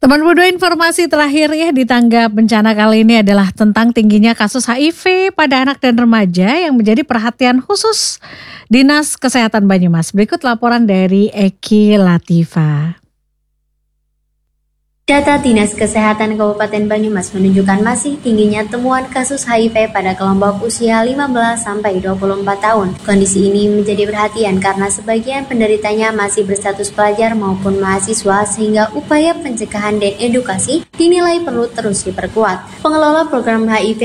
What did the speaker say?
Teman Muda, informasi terakhir ya di tangga bencana kali ini adalah tentang tingginya kasus HIV pada anak dan remaja yang menjadi perhatian khusus Dinas Kesehatan Banyumas. Berikut laporan dari Eki Latifah. Data Dinas Kesehatan Kabupaten Banyumas menunjukkan masih tingginya temuan kasus HIV pada kelompok usia 15 sampai 24 tahun. Kondisi ini menjadi perhatian karena sebagian penderitanya masih berstatus pelajar maupun mahasiswa sehingga upaya pencegahan dan edukasi dinilai perlu terus diperkuat. Pengelola program HIV